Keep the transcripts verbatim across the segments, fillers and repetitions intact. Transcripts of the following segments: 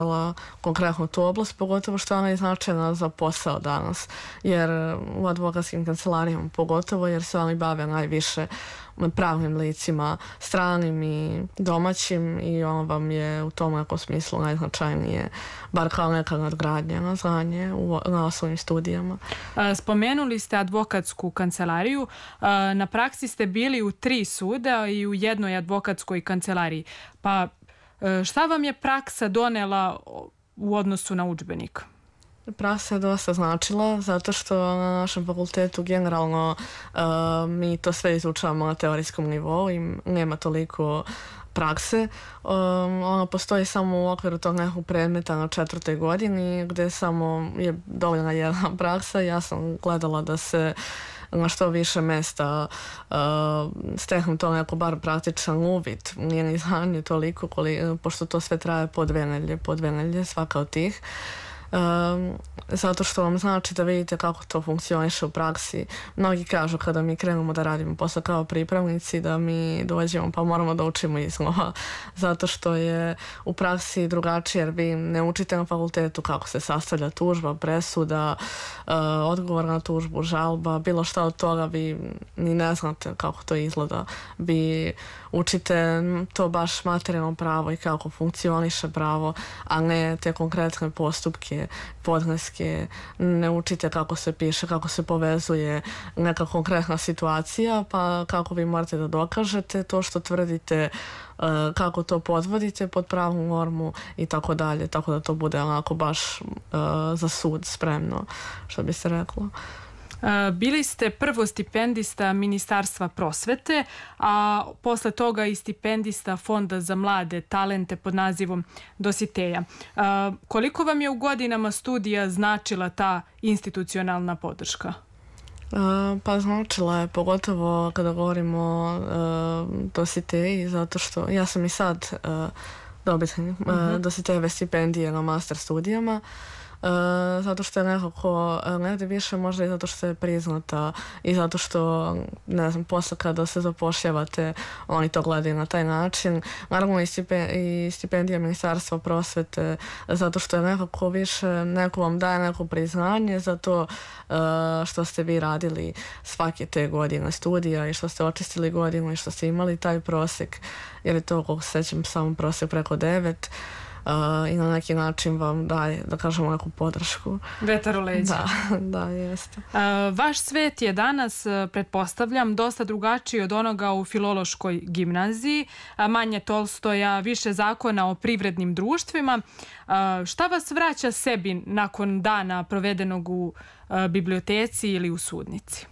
konkretno tu oblast, pogotovo što ona je značajna za posao danas, jer u advokatskim kancelarijama pogotovo, jer se oni bave najviše pravnim licima, stranim i domaćim, i ono vam je u tom nekom smislu najznačajnije, bar kao neka nadgradnja na znanje u, na osnovnim studijama. Spomenuli ste advokatsku kancelariju, na praksi ste bili u tri suda i u jednoj advokatskoj kancelariji, pa šta vam je praksa donela u odnosu na udžbenik? Praksa je dosta značila, zato što na našem fakultetu generalno uh, mi to sve izučavamo na teorijskom nivou i nema toliko prakse. Um, ona postoji samo u okviru tog nekog predmeta na četvrtoj godini, gde samo je dovoljna jedna praksa. Ja sam gledala da se na što više mesta uh, steknem to neko bar praktičan uvid. Nije ni znanje toliko, koli, pošto to sve traje po dve nelje, po dve nelje svaka od tih. Um, zato što vam znači da vidite kako to funkcioniše u praksi. Mnogi kažu kada mi krenemo da radimo posle kao pripravnici da mi dođemo pa moramo da učimo iznova, zato što je u praksi drugačije, jer vi ne učite na fakultetu kako se sastavlja tužba, presuda, uh, odgovor na tužbu, žalba, bilo šta od toga vi ni ne znate kako to izgleda. Vi učite to baš materijalno pravo i kako funkcioniše pravo, a ne te konkretne postupke, podneske, ne učite kako se piše, kako se povezuje neka konkretna situacija, pa kako vi morate da dokažete to što tvrdite, kako to podvodite pod pravnu normu i tako dalje, tako da to bude onako baš za sud spremno, što bi se reklo. Bili ste prvo stipendista Ministarstva prosvete, a posle toga i stipendista Fonda za mlade talente pod nazivom Dositeja. Koliko vam je u godinama studija značila ta institucionalna podrška? Pa značila je, pogotovo kada govorimo o Dositeji, zato što ja sam i sad dobitnik uh-huh. Dositejeve stipendije na master studijama. Uh, zato što je nekako negdje više možda i zato što je priznata i zato što, ne znam, posle kada se zapošljavate oni to gledaju na taj način. Naravno i, stipen, i stipendija Ministarstva prosvete, zato što je nekako više, neko vam daje neko priznanje za to uh, što ste vi radili svake te godine studija i što ste očistili godinu i što ste imali taj prosek, jer je to, koliko se sećam, samo prosek preko devet. Uh, i na neki način vam daje, da kažemo, neku podršku. Vetar u leđa. Da, da, jeste. Uh, vaš svet je danas, pretpostavljam, dosta drugačiji od onoga u Filološkoj gimnaziji, uh, manje Tolstoja, više zakona o privrednim društvima. Uh, šta vas vraća sebi nakon dana provedenog u uh, biblioteci ili u sudnici?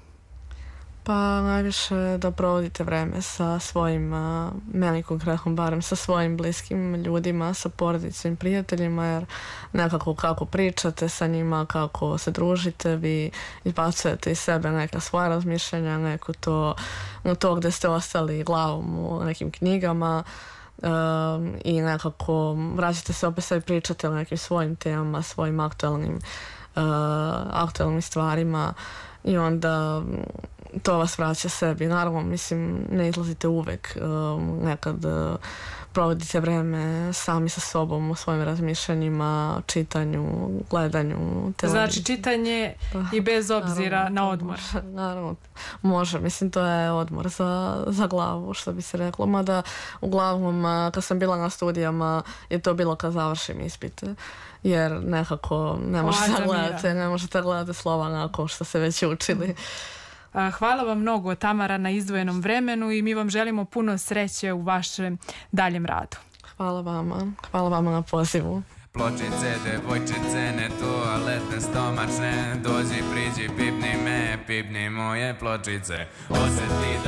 Pa najviše da provodite vreme sa svojim, uh, meni konkretno barem, sa svojim bliskim ljudima, sa porodicom i prijateljima, jer nekako kako pričate sa njima, kako se družite, vi izbacujete iz sebe neka svoja razmišljanja, neko to, to gde ste ostali glavom u nekim knjigama, uh, i nekako vraćate se opet sve pričate o nekim svojim temama, svojim aktualnim, uh, aktualnim stvarima i onda to vas vraća sebi. Naravno, mislim, ne izlazite uvek, um, nekad uh, provodite vreme sami sa sobom u svojim razmišljanjima, čitanju, gledanju televizije. Znači čitanje i bez obzira naravno, na odmor. Može, naravno, može. Mislim, to je odmor za, za glavu, što bi se reklo. Mada, uglavnom, kad sam bila na studijama, je to bilo kad završim ispite. Jer nekako ne možete gledati, ne možete gledati slova nakon što se već učili. Hvala vam mnogo, Tamara, na izdvojenom vremenu i mi vam želimo puno sreće u vašem daljem radu. Hvala vama. Hvala vama na pozivu. Pločice, devojčice, ne toaletne, stomačne, dođi, priđi, pipni me, pipni moje pločice, osjeti da